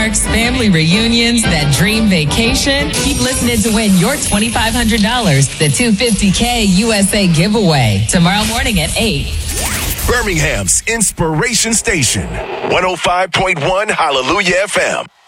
Family reunions, that dream vacation. Keep listening to win your $2,500, the $250K USA giveaway. Tomorrow morning at 8. Birmingham's Inspiration Station, 105.1 Hallelujah FM.